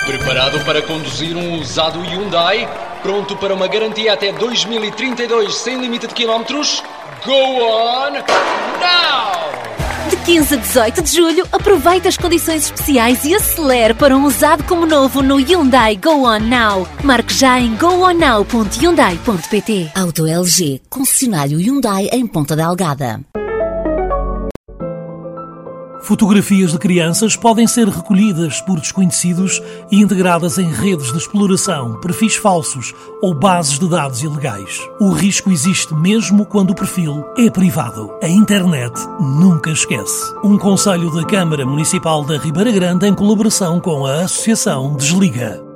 Preparado para conduzir um usado Hyundai? Pronto para uma garantia até 2032 sem limite de quilómetros? Go on now! De 15 a 18 de julho, aproveite as condições especiais e acelere para um usado como novo no Hyundai Go On Now. Marque já em gooonnow.hyundai.pt. Auto LG, concessionário Hyundai em Ponta Delgada. Fotografias de crianças podem ser recolhidas por desconhecidos e integradas em redes de exploração, perfis falsos ou bases de dados ilegais. O risco existe mesmo quando o perfil é privado. A internet nunca esquece. Um conselho da Câmara Municipal da Ribeira Grande em colaboração com a Associação Desliga.